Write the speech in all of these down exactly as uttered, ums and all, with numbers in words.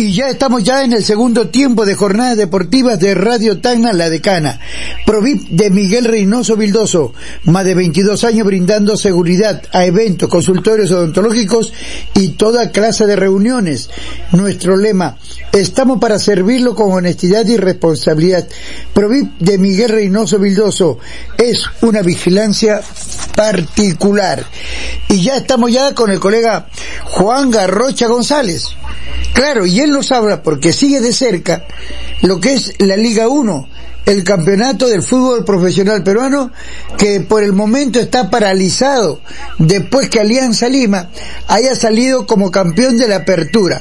Y ya estamos ya en el segundo tiempo de jornadas deportivas de Radio Tacna La Decana. Provip de Miguel Reynoso Vildoso, más de veintidós años brindando seguridad a eventos, consultorios odontológicos y toda clase de reuniones. Nuestro lema, estamos para servirlo con honestidad y responsabilidad. Provip de Miguel Reynoso Vildoso es una vigilancia particular. Y ya estamos ya con el colega Juan Garrocha González. Claro, y él nos habla porque sigue de cerca lo que es la Liga uno, el campeonato del fútbol profesional peruano, que por el momento está paralizado después que Alianza Lima haya salido como campeón de la apertura.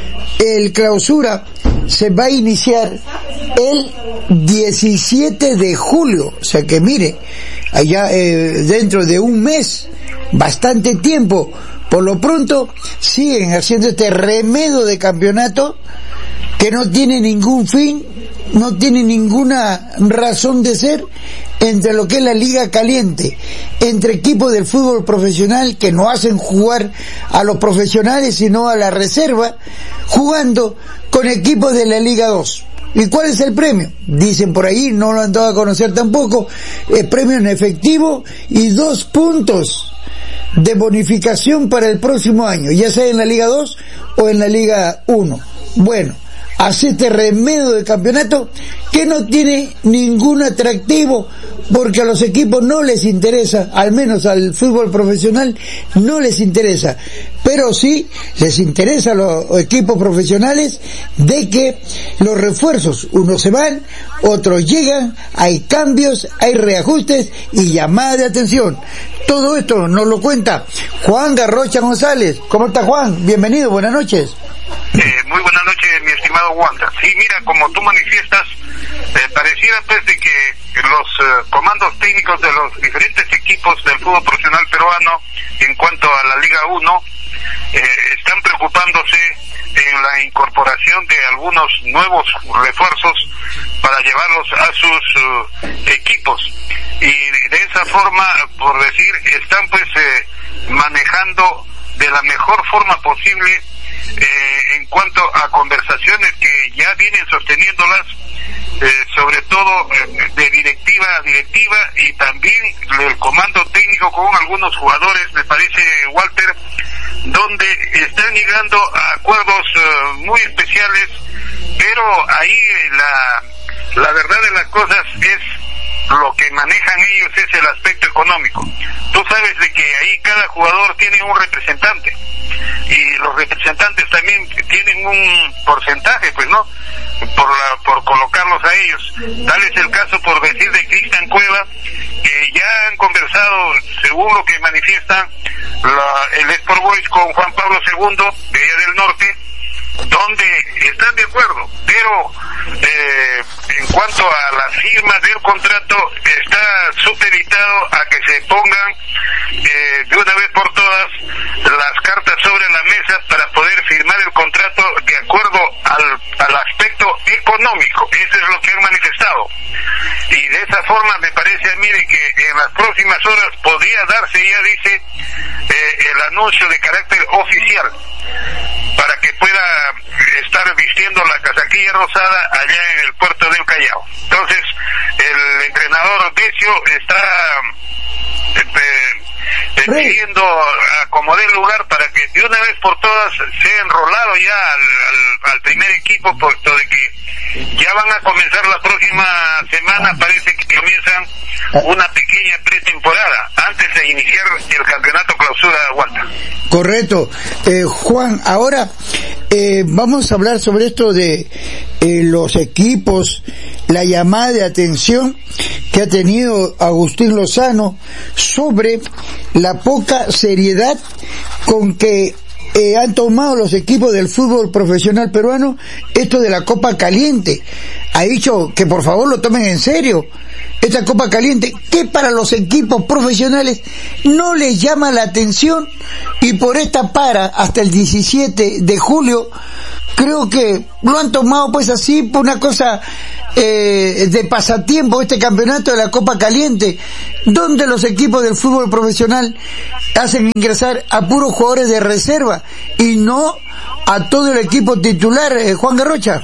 El clausura se va a iniciar el diecisiete de julio, o sea que mire, allá eh, dentro de un mes, bastante tiempo. Por lo pronto siguen haciendo este remedo de campeonato que no tiene ningún fin, no tiene ninguna razón de ser, entre lo que es la Liga Caliente, entre equipos del fútbol profesional que no hacen jugar a los profesionales sino a la reserva, jugando con equipos de la Liga dos. ¿Y cuál es el premio? Dicen por ahí, no lo han dado a conocer tampoco, el premio en efectivo y dos puntos de bonificación para el próximo año, ya sea en la Liga dos o en la Liga uno. Bueno, hace este remedio de campeonato que no tiene ningún atractivo porque a los equipos no les interesa, al menos al fútbol profesional no les interesa, pero sí les interesa a los equipos profesionales de que los refuerzos, unos se van, otros llegan, hay cambios, hay reajustes y llamadas de atención. Todo esto nos lo cuenta Juan Garrocha González. ¿Cómo está, Juan? Bienvenido, buenas noches. Eh, muy buenas noches, mi estimado Wanda. Sí, mira, como tú manifiestas, eh, pareciera pues de que los eh, comandos técnicos de los diferentes equipos del fútbol profesional peruano en cuanto a la Liga uno eh, están preocupándose en la incorporación de algunos nuevos refuerzos para llevarlos a sus uh, equipos, y de esa forma, por decir, están pues eh, manejando de la mejor forma posible eh, en cuanto a conversaciones que ya vienen sosteniéndolas, eh, sobre todo eh, de directiva a directiva, y también el comando técnico con algunos jugadores, me parece, Walter, donde están llegando a acuerdos uh, muy especiales, pero ahí la, la verdad de las cosas es lo que manejan ellos es el aspecto económico. Tú sabes de que ahí cada jugador tiene un representante y los representantes también tienen un porcentaje, pues, ¿no? Por la, por colocarlos a ellos. Tal es el caso, por decir, de Cristian Cueva, que ya han conversado, según lo que manifiestan la, el Sport Boys con Juan Pablo segundo de allá del norte, donde están de acuerdo, pero eh, en cuanto a la firma del contrato está supeditado a que se pongan eh, de una vez por todas las cartas sobre la mesa para poder firmar el contrato de acuerdo al, al aspecto económico. Eso es lo que han manifestado, y de esa forma me parece a mí de que en las próximas horas podría darse, ya dice, eh, el anuncio de carácter oficial para que pueda estar vistiendo la casaquilla rosada allá en el puerto del Callao. Entonces, el entrenador Decio está eh, pidiendo acomodar el lugar para que de una vez por todas sea enrolado ya al, al, al primer equipo, puesto de que ya van a comenzar la próxima semana, parece que comienzan una pequeña pretemporada antes de iniciar el campeonato clausura, Walter. Correcto. Eh, Juan, ahora eh, vamos a hablar sobre esto de eh, los equipos, la llamada de atención que ha tenido Agustín Lozano sobre la poca seriedad con que eh, han tomado los equipos del fútbol profesional peruano esto de la Copa Caliente. Ha dicho que por favor lo tomen en serio esta Copa Caliente, que para los equipos profesionales no les llama la atención, y por esta para hasta el diecisiete de julio creo que lo han tomado pues así por una cosa eh, de pasatiempo, este campeonato de la Copa Caliente, donde los equipos del fútbol profesional hacen ingresar a puros jugadores de reserva y no a todo el equipo titular, eh, Juan Garrocha.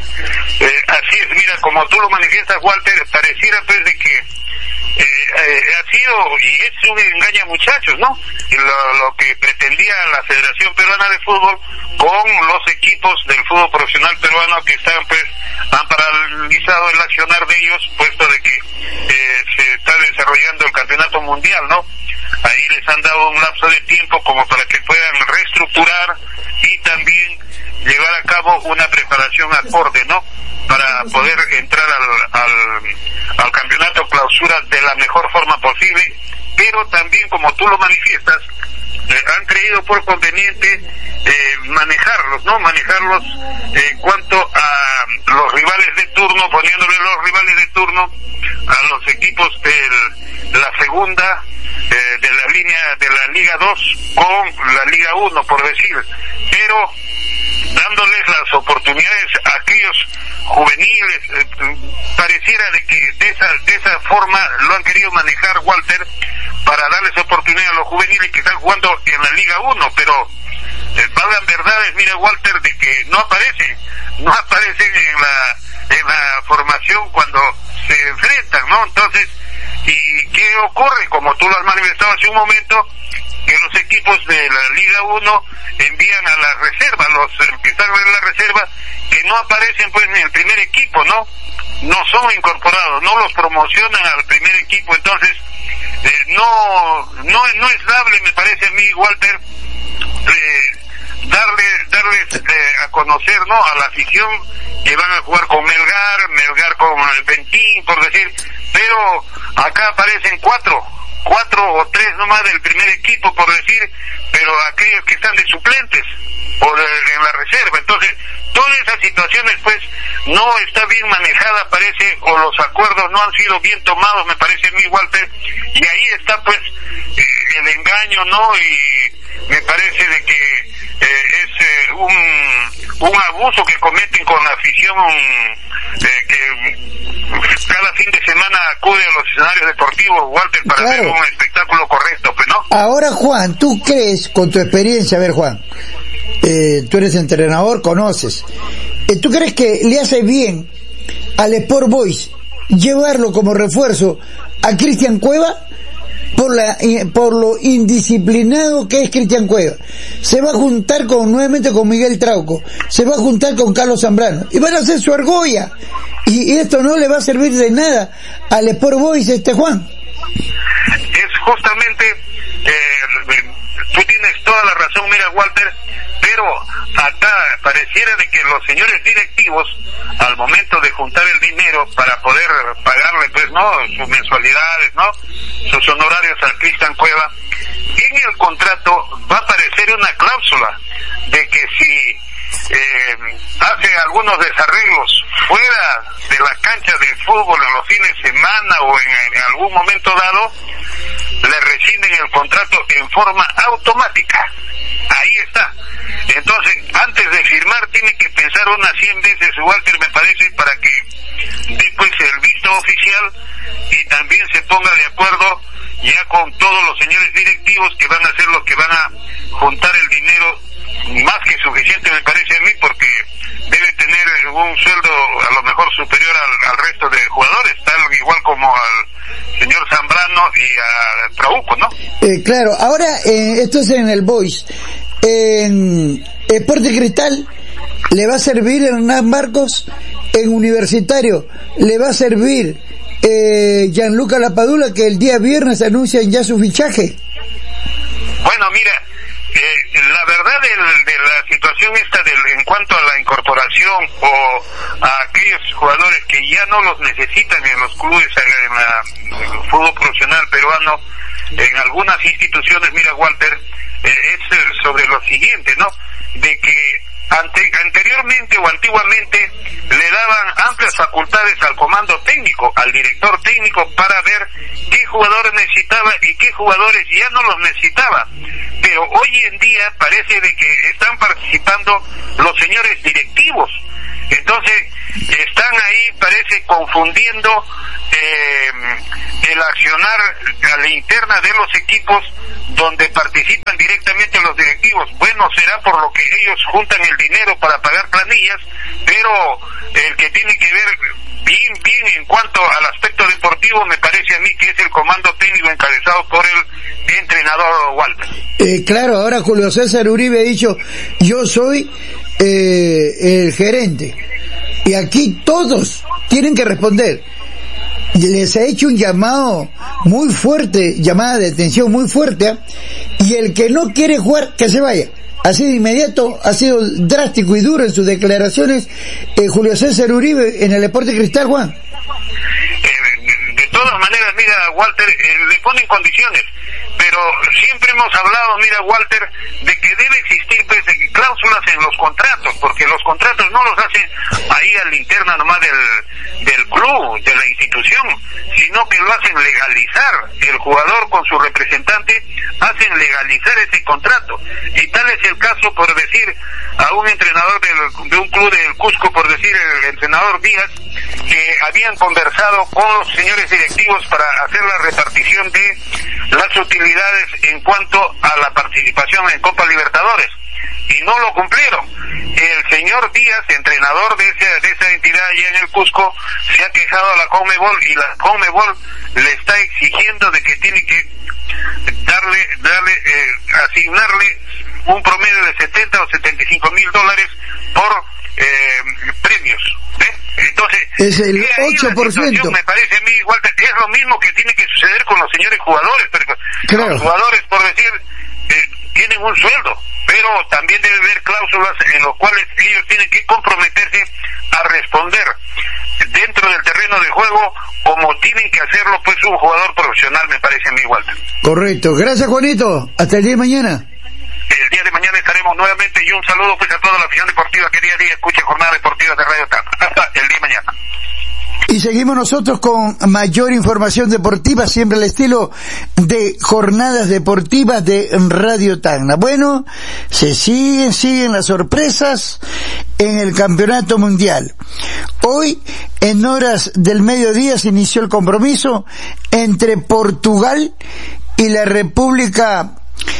Eh, así es, mira, como tú lo manifiestas, Walter, pareciera pues de que eh, eh, ha sido y es un engaña muchachos, ¿no? Lo, lo que pretendía la Federación Peruana de Fútbol con los equipos del fútbol profesional peruano que están pues han paralizado el accionar de ellos, puesto de que eh, se está desarrollando el campeonato mundial, ¿no? Ahí les han dado un lapso de tiempo como para que puedan reestructurar y también llevar a cabo una preparación acorde, ¿no? Para poder entrar al, al, al campeonato clausura de la mejor forma posible, pero también, como tú lo manifiestas, eh, han creído por conveniente eh, manejarlos, ¿no? Manejarlos eh, en cuanto a los rivales de turno, poniéndole los rivales de turno a los equipos de la segunda, eh, de la línea de la Liga dos con la Liga uno, por decir, pero dándoles las oportunidades a aquellos juveniles, eh, pareciera de que de esa de esa forma lo han querido manejar, Walter, para darles oportunidad a los juveniles que están jugando en la Liga uno, pero eh, valgan verdades, mira, Walter, de que no aparecen, no aparecen en la en la formación cuando se enfrentan, ¿no? Entonces, ¿y qué ocurre? Como tú lo has manifestado hace un momento, que los equipos de la Liga uno envían a la reserva, los que están en la reserva, que no aparecen pues en el primer equipo, ¿no? No son incorporados, no los promocionan al primer equipo, entonces eh, no, no no es dable, me parece a mí, Walter, eh, darle, darles eh, a conocer, ¿no? A la afición que van a jugar con Melgar, Melgar con Ventín, por decir, pero acá aparecen cuatro, cuatro o tres nomás del primer equipo, por decir, pero aquellos que están de suplentes o de, en la reserva. Entonces, todas esas situaciones pues no está bien manejada, parece, o los acuerdos no han sido bien tomados, me parece a mí, Walter, y ahí está pues eh, el engaño, ¿no? Y me parece de que eh, es eh, un, un abuso que cometen con la afición eh, que cada fin de semana acude a los escenarios deportivos, Walter, para claro, hacer un espectáculo correcto, pues, ¿no? Ahora, Juan, ¿tú crees, con tu experiencia, a ver, Juan, eh, tú eres entrenador, conoces, eh, ¿tú crees que le hace bien al Sport Boys llevarlo como refuerzo a Cristian Cueva? Por la por lo indisciplinado que es Cristian Cueva. Se va a juntar con nuevamente con Miguel Trauco, se va a juntar con Carlos Zambrano y van a hacer su argolla, y, y esto no le va a servir de nada al Sport Boys, este Juan. Es justamente eh, tú tienes toda la razón, mira, Walter, pero acá pareciera de que los señores directivos, al momento de juntar el dinero para poder pagarle, pues, ¿no?, sus mensualidades, ¿no?, sus honorarios a Cristian Cueva, en el contrato va a aparecer una cláusula de que si eh, hace algunos desarreglos fuera de la cancha de fútbol en los fines de semana o en, en algún momento dado, le rescinden el contrato en forma automática. Ahí está. Entonces, antes de firmar tiene que pensar unas cien veces, Walter, me parece, para que después el visto oficial y también se ponga de acuerdo ya con todos los señores directivos que van a ser los que van a juntar el dinero, más que suficiente, me parece a mí, porque debe tener un sueldo a lo mejor superior al, al resto de jugadores, tal igual como al señor Zambrano y a Trauco, ¿no? Eh, claro, ahora eh, esto es en el Boys. En Sporting Cristal le va a servir Hernán Marcos, en Universitario le va a servir eh, Gianluca Lapadula, que el día viernes anuncian ya su fichaje. Bueno, mira, eh, la verdad de, de la situación esta del, en cuanto a la incorporación o a aquellos jugadores que ya no los necesitan en los clubes, en, la, en el fútbol profesional peruano, en algunas instituciones, mira, Walter, eh, es sobre lo siguiente, ¿no? De que ante, anteriormente o antiguamente le daban amplias facultades al comando técnico, al director técnico, para ver qué jugadores necesitaba y qué jugadores ya no los necesitaba. Pero hoy en día parece de que están participando los señores directivos. Entonces, están ahí, parece, confundiendo eh, el accionar a la interna de los equipos donde participan directamente los directivos. Bueno, será por lo que ellos juntan el dinero para pagar planillas, pero el que tiene que ver bien, bien en cuanto al aspecto deportivo, me parece a mí que es el comando técnico encabezado por el entrenador Walter. Eh, claro, ahora Julio César Uribe ha dicho, yo soy eh, el gerente, y aquí todos tienen que responder. Les ha hecho un llamado muy fuerte, llamada de atención muy fuerte, ¿eh? Y el que no quiere jugar, que se vaya. Así de inmediato, ha sido drástico y duro en sus declaraciones eh, Julio César Uribe en el Deporte Cristal, Juan. Eh, de todas maneras, mira, Walter, eh, le ponen condiciones, pero siempre hemos hablado, mira, Walter, de que debe existir pues, cláusulas en los contratos, porque los contratos no los hacen ahí a la interna nomás del, del club, de la institución, sino que lo hacen legalizar. El jugador con su representante hacen legalizar ese contrato, y tal es el caso, por decir, a un entrenador del, de un club del Cusco, por decir el entrenador Díaz, que habían conversado con los señores directivos para hacer la repartición de las utilidades en cuanto a la participación en Copa Libertadores, y no lo cumplieron. El señor Díaz, entrenador de esa, de esa entidad allá en el Cusco, se ha quejado a la Conmebol, y la Conmebol le está exigiendo de que tiene que darle, darle, eh, asignarle un promedio de setenta o setenta y cinco mil dólares por eh, premios. ¿eh? Entonces, es el ocho por ciento. Me parece a mí, Walter, es lo mismo que tiene que suceder con los señores jugadores, pero claro. Los jugadores, por decir, eh, tienen un sueldo, pero también debe haber cláusulas en las cuales ellos tienen que comprometerse a responder dentro del terreno de juego como tienen que hacerlo pues un jugador profesional, me parece a mí, Walter. Correcto. Gracias, Juanito. Hasta el día de mañana. El día de mañana estaremos nuevamente, y un saludo pues a toda la afición deportiva que día a día escuche Jornada Deportiva de Radio Tacna. Hasta el día de mañana. Y seguimos nosotros con mayor información deportiva, siempre al estilo de Jornadas Deportivas de Radio Tacna. Bueno, se siguen, siguen las sorpresas en el Campeonato Mundial. Hoy, en horas del mediodía, se inició el compromiso entre Portugal y la República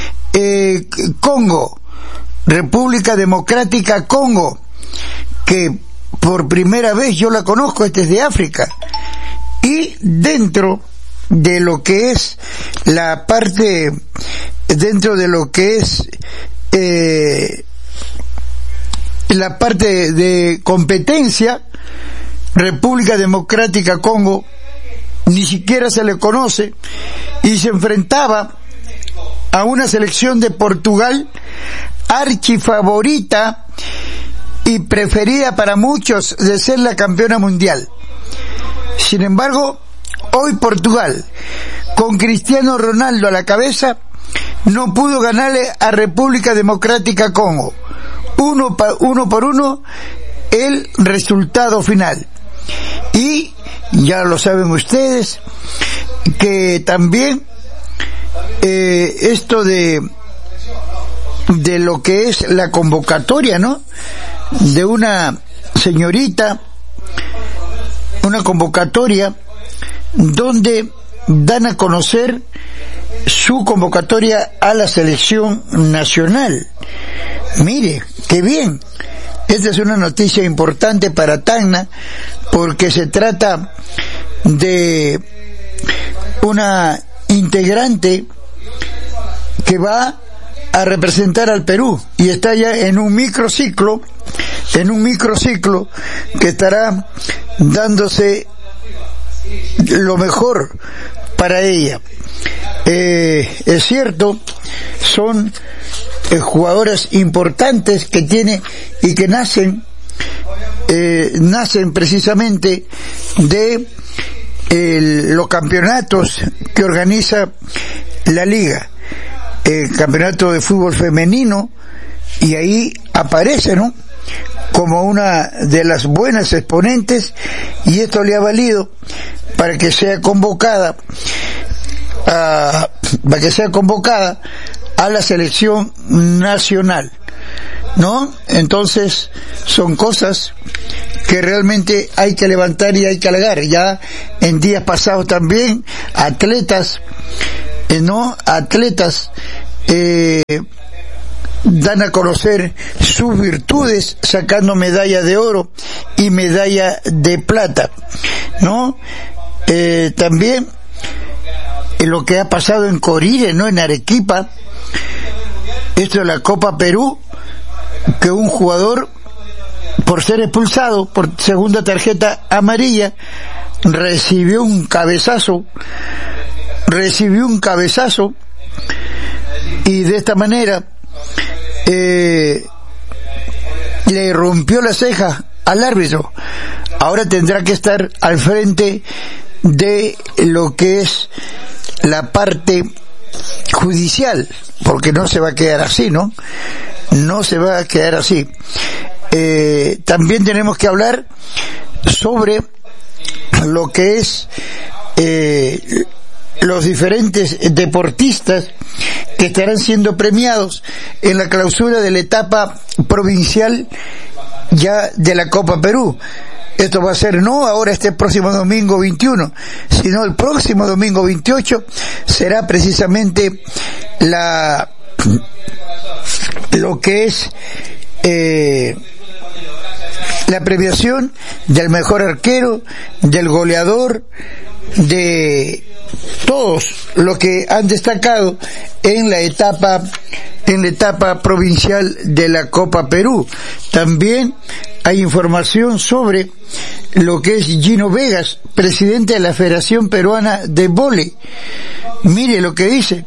eh, Congo, República Democrática Congo, que por primera vez yo la conozco, este es de África, y dentro de lo que es la parte, dentro de lo que es eh, la parte de competencia, República Democrática Congo ni siquiera se le conoce, y se enfrentaba a una selección de Portugal archifavorita y preferida para muchos de ser la campeona mundial. Sin embargo, hoy Portugal, con Cristiano Ronaldo a la cabeza, no pudo ganarle a República Democrática Congo. Uno, pa, uno por uno el resultado final. Y ya lo saben ustedes que también eh, esto de de lo que es la convocatoria, ¿no?, de una señorita, una convocatoria donde dan a conocer su convocatoria a la selección nacional. Mire, qué bien. Esta es una noticia importante para Tacna, porque se trata de una integrante que va a representar al Perú y está ya en un microciclo, en un microciclo que estará dándose lo mejor para ella. Eh, es cierto, son eh, jugadoras importantes que tiene y que nacen, eh, nacen precisamente de eh, los campeonatos que organiza la Liga. El campeonato de fútbol femenino, y ahí aparece, ¿no?, como una de las buenas exponentes, y esto le ha valido para que sea convocada a, para que sea convocada a la selección nacional, ¿no? Entonces son cosas que realmente hay que levantar y hay que halagar. Ya en días pasados también, atletas, eh, no, atletas, eh, dan a conocer sus virtudes sacando medalla de oro y medalla de plata, ¿no? Eh, también en lo que ha pasado en Corire, ¿no? En Arequipa, esto de la Copa Perú, que un jugador, por ser expulsado por segunda tarjeta amarilla, recibió un cabezazo, recibió un cabezazo, y de esta manera eh, le rompió la ceja al árbitro. Ahora tendrá que estar al frente de lo que es la parte judicial, porque no se va a quedar así, ¿no? No se va a quedar así. Eh, también tenemos que hablar sobre lo que es eh, los diferentes deportistas que estarán siendo premiados en la clausura de la etapa provincial ya de la Copa Perú. Esto va a ser no ahora este próximo domingo veintiuno, sino el próximo domingo veintiocho será precisamente la lo que es eh, la premiación del mejor arquero, del goleador, de todos los que han destacado en la etapa en la etapa provincial de la Copa Perú. También hay información sobre lo que es Gino Vegas, presidente de la Federación Peruana de Vóley. Mire lo que dice,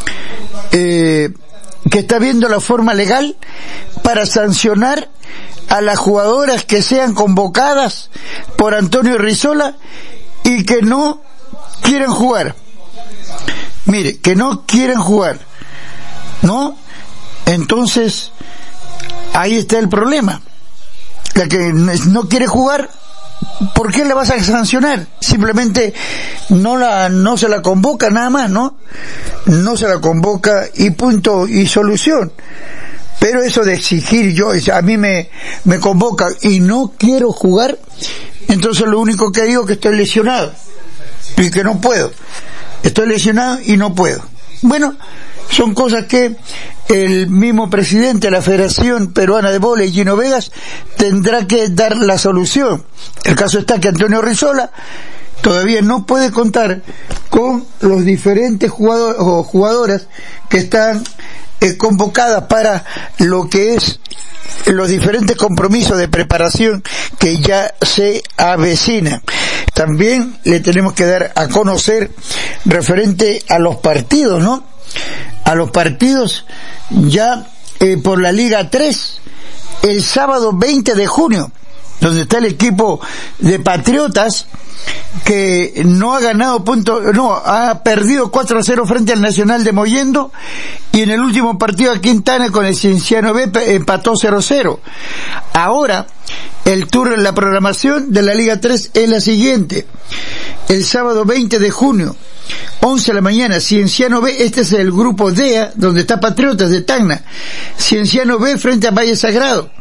eh, que está viendo la forma legal para sancionar a las jugadoras que sean convocadas por Antonio Rizola y que no quieren jugar. Mire, que no quieren jugar, ¿no? Entonces, ahí está el problema. La que no quiere jugar, ¿por qué le vas a sancionar? Simplemente no la, no se la convoca nada más, ¿no? No se la convoca y punto y solución. Pero eso de exigir, yo, a mí me, me convoca y no quiero jugar, entonces lo único que digo es que estoy lesionado y que no puedo. Estoy lesionado y no puedo. Bueno, son cosas que el mismo presidente de la Federación Peruana de Vóley, Gino Vegas, tendrá que dar la solución. El caso está que Antonio Rizola todavía no puede contar con los diferentes jugadores o jugadoras que están eh, convocadas para lo que es los diferentes compromisos de preparación que ya se avecinan. También le tenemos que dar a conocer referente a los partidos, ¿no? A los partidos ya eh, por la Liga tres, el sábado veinte de junio, donde está el equipo de Patriotas, que no ha ganado punto, no, ha perdido cuatro a cero frente al Nacional de Mollendo, y en el último partido a Quintana con el Cienciano B empató cero a cero. Ahora, el turno en la programación de la Liga tres es la siguiente: el sábado veinte de junio, once de la mañana, Cienciano B, este es el grupo D E A, donde está Patriotas de Tacna. Cienciano B frente a Valle Sagrado.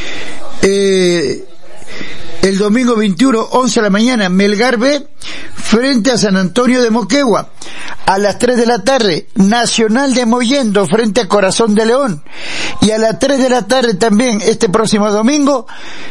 Eh, el domingo veintiuno, once de la mañana, Melgar B frente a San Antonio de Moquegua. A las tres de la tarde, Nacional de Mollendo frente a Corazón de León. Y a las tres de la tarde también, este próximo domingo,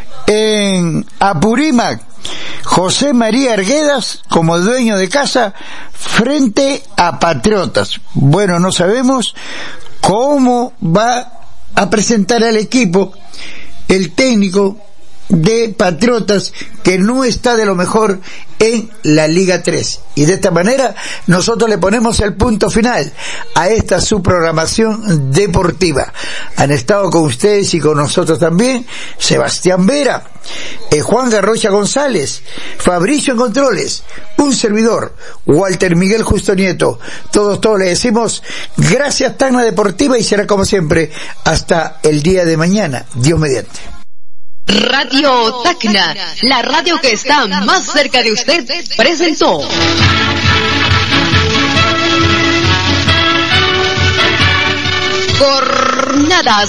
en Apurímac, José María Arguedas, como dueño de casa, frente a Patriotas. Bueno, no sabemos cómo va a presentar al equipo el técnico de Patriotas, que no está de lo mejor en la Liga tres. Y de esta manera nosotros le ponemos el punto final a esta su programación deportiva. Han estado con ustedes y con nosotros también Sebastián Vera, eh, Juan Garrocha González, Fabricio en Controles, un servidor, Walter Miguel Justo Nieto. Todos, todos le decimos gracias, Tacna Deportiva, y será como siempre hasta el día de mañana, Dios mediante. Radio Tacna, la radio que está más cerca de usted, presentó Jornadas